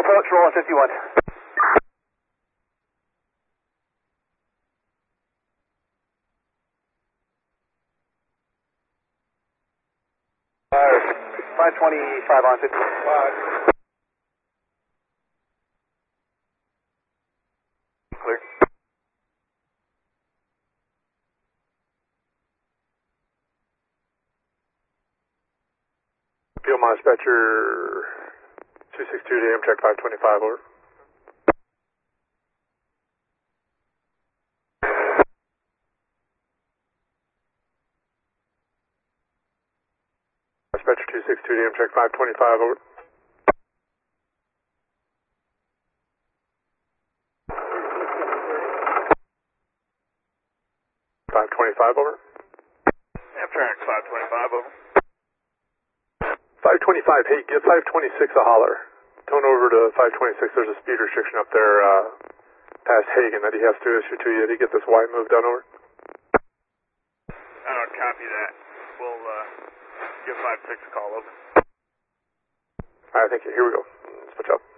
approach, rolling 51. Fire. 525 on 55. Clear. Field dispatcher 262 to Amtrak 525, over. Dispatcher 262 to Amtrak 525, over. Over. Amtrak 525, over. 525, hey, give 526 a holler. Tone over to 526, there's a speed restriction up there past Hagen that he has to issue to you. Did he get this white move done, over? I don't copy that. We'll give 56 a call, over. Alright, thank you. Here we go. Switch up.